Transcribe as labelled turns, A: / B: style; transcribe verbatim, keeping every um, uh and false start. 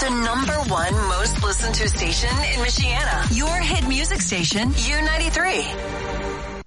A: The number one most listened to station in Michiana. Your hit music station, U ninety-three.